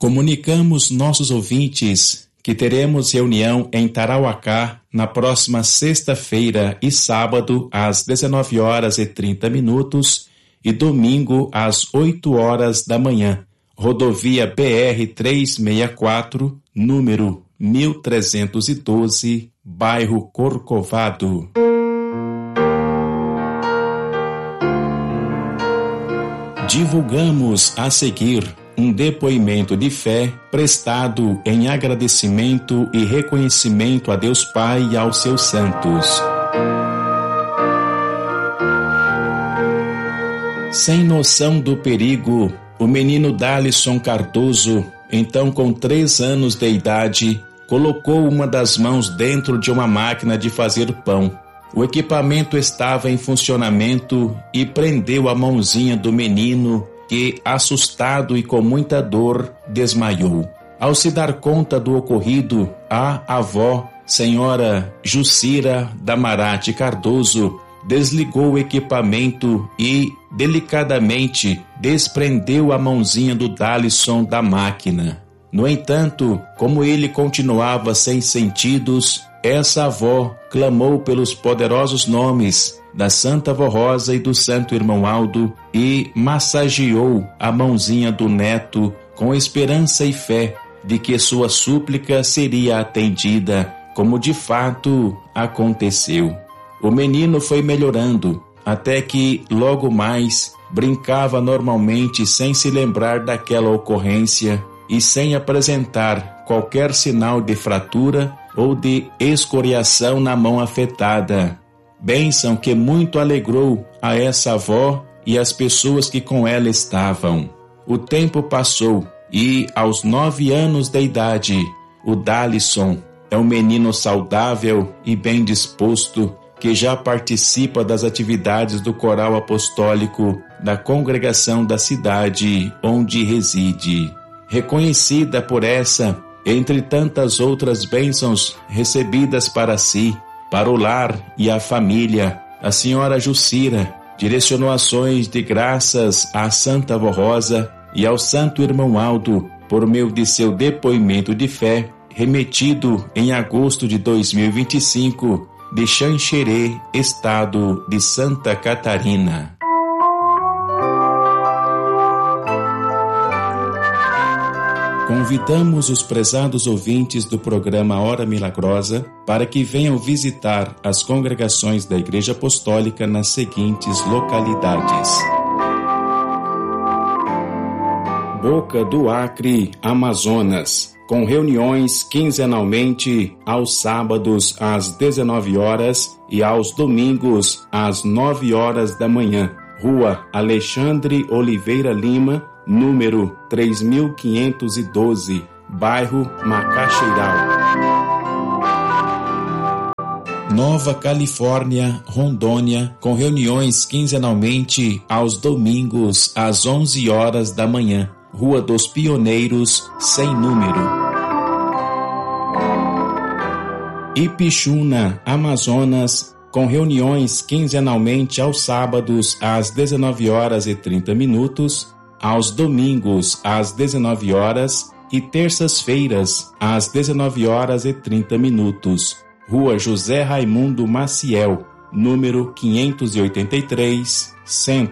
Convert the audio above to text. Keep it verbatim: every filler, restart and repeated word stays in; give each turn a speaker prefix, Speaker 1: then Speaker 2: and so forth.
Speaker 1: Comunicamos nossos ouvintes que teremos reunião em Tarauacá na próxima sexta-feira e sábado às dezenove horas e trinta minutos e domingo às oito horas da manhã. Rodovia B R trezentos e sessenta e quatro, número mil trezentos e doze, bairro Corcovado. Divulgamos a seguir um depoimento de fé prestado em agradecimento e reconhecimento a Deus Pai e aos seus santos. Sem noção do perigo, o menino Dalisson Cardoso, então com três anos de idade, colocou uma das mãos dentro de uma máquina de fazer pão. O equipamento estava em funcionamento e prendeu a mãozinha do menino, que, assustado e com muita dor, desmaiou. Ao se dar conta do ocorrido, a avó, senhora Jucira Damarate Cardoso, desligou o equipamento e, delicadamente, desprendeu a mãozinha do Dalisson da máquina. No entanto, como ele continuava sem sentidos, essa avó clamou pelos poderosos nomes da Santa Vó Rosa e do Santo Irmão Aldo e massageou a mãozinha do neto com esperança e fé de que sua súplica seria atendida, como de fato aconteceu. O menino foi melhorando, até que, logo mais, brincava normalmente sem se lembrar daquela ocorrência e sem apresentar qualquer sinal de fratura ou de escoriação na mão afetada. Bênção que muito alegrou a essa avó e as pessoas que com ela estavam. O tempo passou e, aos nove anos de idade, o Dalisson é um menino saudável e bem disposto, que já participa das atividades do coral apostólico da congregação da cidade onde reside. Reconhecida por essa, entre tantas outras bênçãos recebidas para si, para o lar e a família, a senhora Jucira direcionou ações de graças à Santa Vó Rosa e ao Santo Irmão Aldo por meio de seu depoimento de fé, remetido em agosto de dois mil e vinte e cinco, de Xanxerê, estado de Santa Catarina. Convidamos os prezados ouvintes do programa Hora Milagrosa para que venham visitar as congregações da Igreja Apostólica nas seguintes localidades: Boca do Acre, Amazonas, com reuniões quinzenalmente aos sábados às dezenove horas e aos domingos às nove horas da manhã. Rua Alexandre Oliveira Lima, número três mil quinhentos e doze, bairro Macaxeiral. Nova Califórnia, Rondônia, com reuniões quinzenalmente aos domingos às onze horas da manhã. Rua dos Pioneiros, sem número. Ipixuna, Amazonas, com reuniões quinzenalmente aos sábados às dezenove horas e trinta minutos, aos domingos às dezenove horas e terças-feiras às dezenove horas e trinta minutos. Rua José Raimundo Maciel, número quinhentos e oitenta e três, Centro.